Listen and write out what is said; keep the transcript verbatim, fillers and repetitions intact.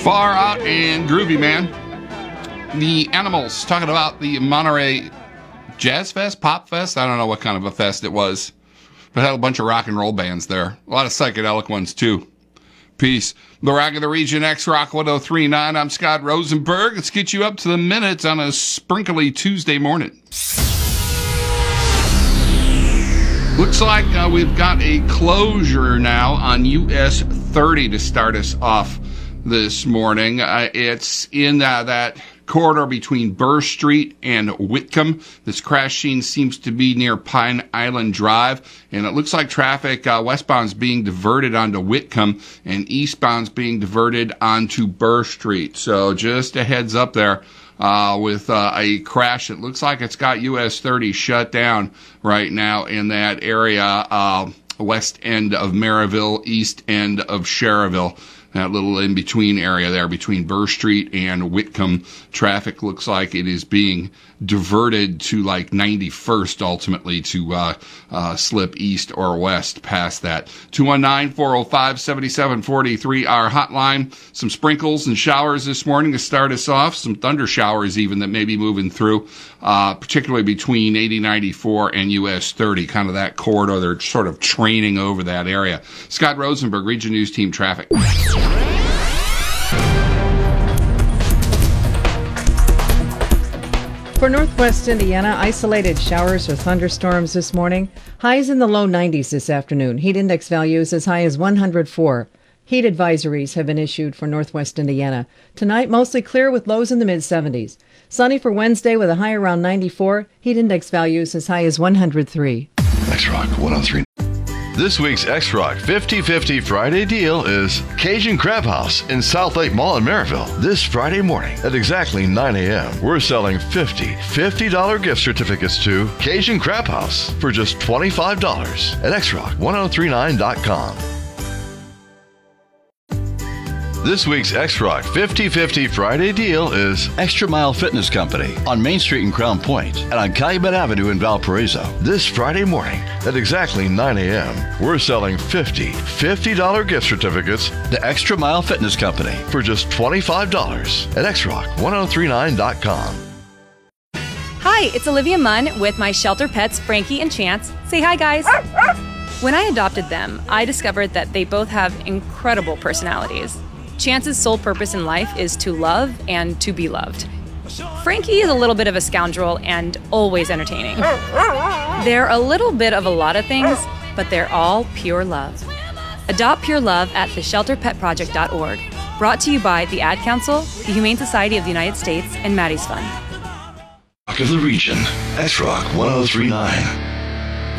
Far out and groovy, man. The Animals talking about the Monterey Jazz Fest, Pop Fest. I don't know what kind of a fest it was, but it had a bunch of rock and roll bands there. A lot of psychedelic ones, too. Peace. The Rock of the Region, X-Rock one oh three point nine. I'm Scott Rosenberg. Let's get you up to the minutes on a sprinkly Tuesday morning. Looks like uh, we've got a closure now on U S thirty to start us off this morning. Uh, it's in uh, that corridor between Burr Street and Whitcomb. This crash scene seems to be near Pine Island Drive, and it looks like traffic uh, westbound's being diverted onto Whitcomb and eastbound's being diverted onto Burr Street. So just a heads up there. Uh, with uh, a crash. It looks like it's got U S thirty shut down right now in that area, uh, west end of Maryville, east end of Sherrville. That little in-between area there between Burr Street and Whitcomb. Traffic looks like it is being diverted to like ninety-first ultimately to uh, uh, slip east or west past that. two one nine, four oh five, seven seven four three, our hotline. Some sprinkles and showers this morning to start us off. Some thunder showers even that may be moving through, uh, particularly between eighty ninety-four and U S thirty, kind of that corridor. They're sort of training over that area. Scott Rosenberg, Region News Team Traffic. For Northwest Indiana, isolated showers or thunderstorms this morning. Highs in the low nineties this afternoon. Heat index values as high as one hundred four. Heat advisories have been issued for Northwest Indiana. Tonight, mostly clear with lows in the mid seventies. Sunny for Wednesday with a high around ninety-four. Heat index values as high as one hundred three. X-Rock one oh three. This week's X-Rock fifty fifty Friday deal is Cajun Crab House in South Lake Mall in Maryville. This Friday morning at exactly nine a.m. We're selling fifty fifty dollars gift certificates to Cajun Crab House for just twenty-five dollars at X Rock ten thirty-nine dot com. This week's X-Rock fifty fifty Friday deal is Extra Mile Fitness Company on Main Street in Crown Point and on Calumet Avenue in Valparaiso. This Friday morning at exactly nine a.m. We're selling fifty fifty dollars gift certificates to Extra Mile Fitness Company for just twenty-five dollars at X Rock ten thirty-nine dot com. Hi, it's Olivia Munn with my shelter pets, Frankie and Chance. Say hi, guys. When I adopted them, I discovered that they both have incredible personalities. Chance's sole purpose in life is to love and to be loved. Frankie is a little bit of a scoundrel and always entertaining. They're a little bit of a lot of things, but they're all pure love. Adopt pure love at the shelter pet project dot org. Brought to you by the Ad Council, the Humane Society of the United States, and Maddie's Fund. Rock of the Region, X Rock ten thirty-nine.